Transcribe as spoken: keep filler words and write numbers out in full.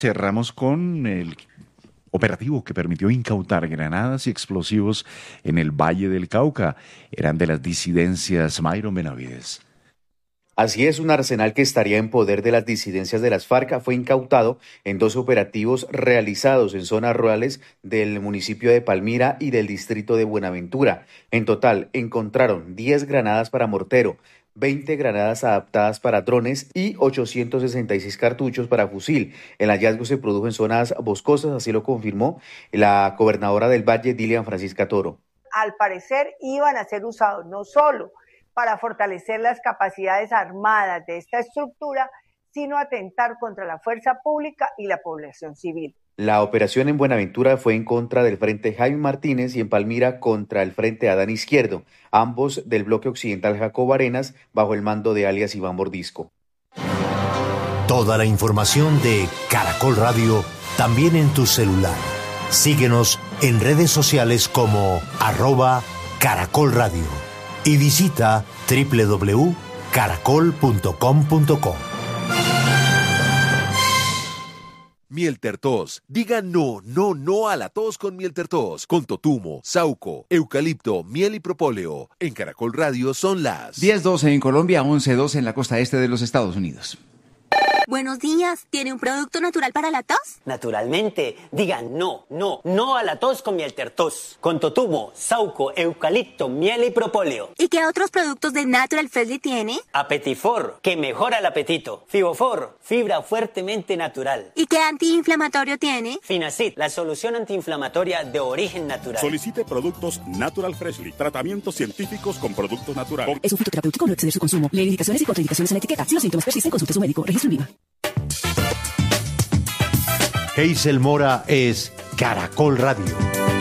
Cerramos con el operativo que permitió incautar granadas y explosivos en el Valle del Cauca. Eran de las disidencias. Myron Benavides. Así es, un arsenal que estaría en poder de las disidencias de las FARC fue incautado en dos operativos realizados en zonas rurales del municipio de Palmira y del distrito de Buenaventura. En total, encontraron diez granadas para mortero, veinte granadas adaptadas para drones y ochocientos sesenta y seis cartuchos para fusil. El hallazgo se produjo en zonas boscosas, así lo confirmó la gobernadora del Valle, Dilian Francisca Toro. Al parecer iban a ser usados no solo para fortalecer las capacidades armadas de esta estructura, sino atentar contra la fuerza pública y la población civil. La operación en Buenaventura fue en contra del Frente Jaime Martínez y en Palmira contra el Frente Adán Izquierdo, ambos del bloque occidental Jacobo Arenas, bajo el mando de alias Iván Mordisco. Toda la información de Caracol Radio, también en tu celular. Síguenos en redes sociales como arroba Caracol Radio y visita doble u doble u doble u punto caracol punto com punto co. Mieltertos. Diga no, no, no a la tos con Mieltertos. Con totumo, sauco, eucalipto, miel y propóleo. En Caracol Radio son las diez doce en Colombia, once doce en la costa este de los Estados Unidos. Buenos días. ¿Tiene un producto natural para la tos? Naturalmente. Digan no, no, no a la tos con Mieltertos. Con totumo, sauco, eucalipto, miel y propóleo. ¿Y qué otros productos de Natural Freshly tiene? Apetifor, que mejora el apetito. Fibofor, fibra fuertemente natural. ¿Y qué antiinflamatorio tiene? Finacid, la solución antiinflamatoria de origen natural. Solicite productos Natural Freshly. Tratamientos científicos con productos naturales. Es un fitoterapéutico, no exceder su consumo. Lee indicaciones y contraindicaciones en la etiqueta. Si los síntomas persisten, consulte a su médico. Registro en Viva. Hazel Mora es Caracol Radio.